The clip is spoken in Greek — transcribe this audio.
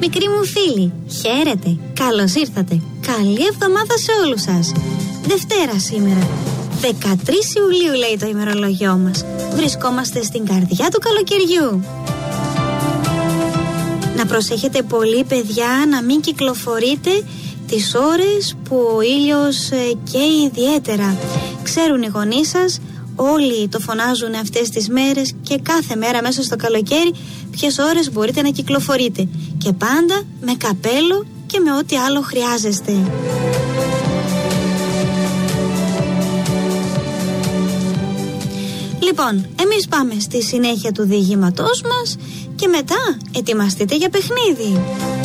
μικροί μου φίλοι, χαίρετε, καλώς ήρθατε. Καλή εβδομάδα σε όλους σας. Δευτέρα σήμερα, 13 Ιουλίου λέει το ημερολόγιό μας. Βρισκόμαστε στην καρδιά του καλοκαιριού. Να προσέχετε πολύ, παιδιά, να μην κυκλοφορείτε τις ώρες που ο ήλιος καίει ιδιαίτερα. Ξέρουν οι γονείς σας, όλοι το φωνάζουν αυτές τις μέρες και κάθε μέρα μέσα στο καλοκαίρι ποιες ώρες μπορείτε να κυκλοφορείτε. Και πάντα με καπέλο και με ό,τι άλλο χρειάζεστε. Λοιπόν, εμείς πάμε στη συνέχεια του διηγήματός μας και μετά ετοιμαστείτε για παιχνίδι.